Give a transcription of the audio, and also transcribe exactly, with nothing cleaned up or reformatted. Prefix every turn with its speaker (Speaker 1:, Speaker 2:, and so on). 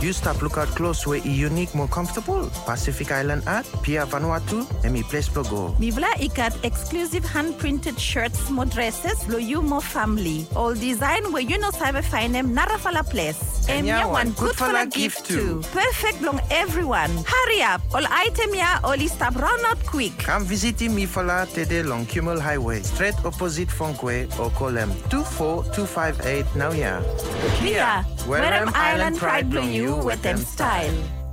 Speaker 1: You stop look out close where e unique more comfortable. Pacific Island Art, Pia Vanuatu, and me place go.
Speaker 2: Mi vla ikat exclusive hand-printed shirts mo dresses lo you mo family. All design where you no sabe find them narafala place.
Speaker 1: And ya one good for la gift too.
Speaker 2: Perfect long everyone. Hurry up. All item ya only stop run out quick.
Speaker 1: Come visit me for la today long Kimmel Highway, straight opposite Funkwe, or call them two four two five eight now ya.
Speaker 2: Pia, where am Island pride blow you with them style.